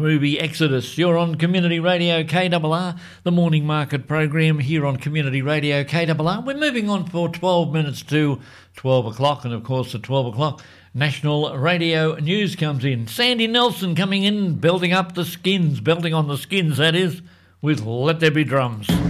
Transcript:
movie Exodus. You're on Community Radio KRR, the morning market program here on Community Radio KRR. We're moving on for 12 minutes to 12 o'clock, and of course at 12 o'clock, National Radio News comes in. Sandy Nelson coming in, belting on the skins, that is, with Let There Be Drums.